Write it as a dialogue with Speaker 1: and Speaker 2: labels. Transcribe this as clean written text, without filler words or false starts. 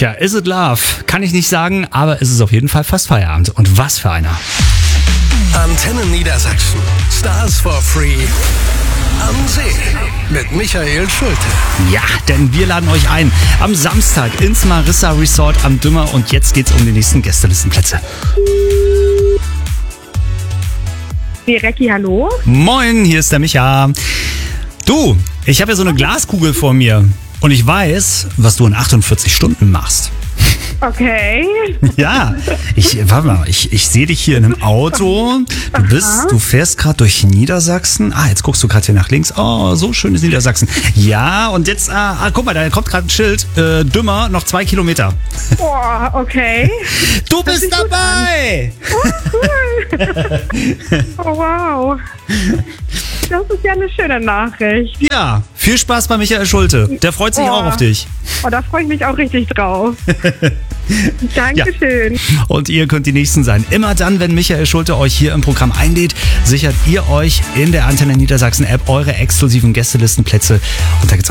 Speaker 1: Tja, is it love? Kann ich nicht sagen, aber es ist auf jeden Fall fast Feierabend. Und was für einer.
Speaker 2: Antenne Niedersachsen. Stars for Free. Am See. Mit Michael Schulte.
Speaker 1: Ja, denn wir laden euch ein am Samstag ins Marissa Resort am Dümmer. Und jetzt geht's um die nächsten Gästelistenplätze.
Speaker 3: Hey Recki, hallo?
Speaker 1: Moin, hier ist der Micha. Du, ich habe ja so eine Glaskugel vor mir. Und ich weiß, was du in 48 Stunden machst.
Speaker 3: Okay.
Speaker 1: Ja, warte mal, ich sehe dich hier in einem Auto. Du fährst gerade durch Niedersachsen. Jetzt guckst du gerade hier nach links. Oh, so schön ist Niedersachsen. Ja, und jetzt, guck mal, da kommt gerade ein Schild. Dümmer, noch 2 Kilometer.
Speaker 3: Boah, okay.
Speaker 1: Du bist dabei!
Speaker 3: Oh, cool. Oh, wow. Das ist ja eine schöne Nachricht.
Speaker 1: Ja, viel Spaß bei Michael Schulte. Der freut sich auch auf dich.
Speaker 3: Oh, da freue ich mich auch richtig drauf. Dankeschön.
Speaker 1: Ja. Und ihr könnt die Nächsten sein. Immer dann, wenn Michael Schulte euch hier im Programm einlädt, sichert ihr euch in der Antenne Niedersachsen App eure exklusiven Gästelistenplätze. Und da gibt's